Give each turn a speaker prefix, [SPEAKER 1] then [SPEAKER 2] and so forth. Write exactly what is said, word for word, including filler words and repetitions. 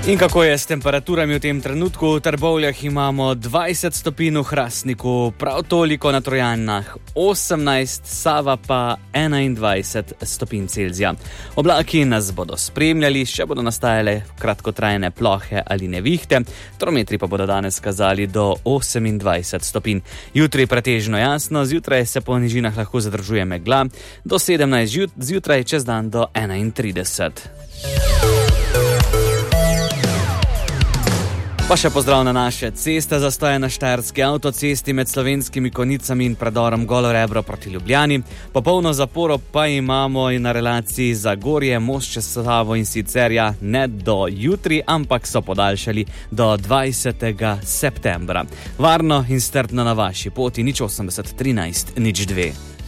[SPEAKER 1] In kako je s temperaturami v tem trenutku? V Trbovljah imamo dvajset stopinj, v Hrastniku prav toliko, na Trojanah osemnajst, Sava pa enaindvajset stopinj Celzija. Oblaki nas bodo spremljali, še bodo nastajale kratkotrajne plohe ali nevihte, termometri pa bodo danes kazali do osemindvajset stopinj. Jutri pretežno jasno, zjutraj se po nižinah lahko zadržuje megla, do sedemnajst zjutraj, čez dan do enaintrideset. Pa še pozdrav na naše ceste. Zastoje na štajerski avtocesti med Slovenskimi Konjicami in predorom Golo Rebro proti Ljubljani. Popolno zaporo pa imamo na relaciji Zagorje, Most čez Savo, in sicer ja, ne do jutri, ampak so podaljšali do dvajsetega septembra. Varno in strpno na vaši poti, nič osemdeset trinajst nič dve.